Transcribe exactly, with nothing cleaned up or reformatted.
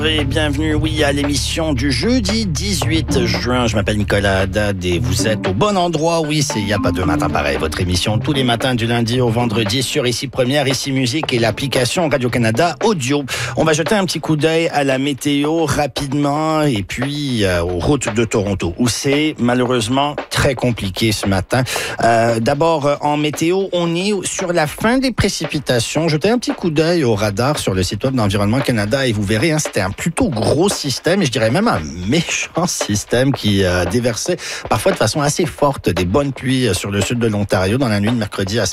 Et bienvenue, oui, à l'émission du jeudi dix-huit juin. Je m'appelle Nicolas Haddad et vous êtes au bon endroit. Oui, c'est Il n'y a pas de matin pareil. Votre émission tous les matins du lundi au vendredi sur Ici Première, Ici Musique et l'application Radio-Canada Audio. On va jeter un petit coup d'œil à la météo rapidement et puis euh, aux routes de Toronto où c'est malheureusement très compliqué ce matin. Euh, d'abord, en météo, on est sur la fin des précipitations. Jetez un petit coup d'œil au radar sur le site web d'Environnement Canada et vous verrez, hein, c'était un plutôt gros système, et je dirais même un méchant système qui euh, déversait parfois de façon assez forte des bonnes pluies sur le sud de l'Ontario dans la nuit de mercredi à ce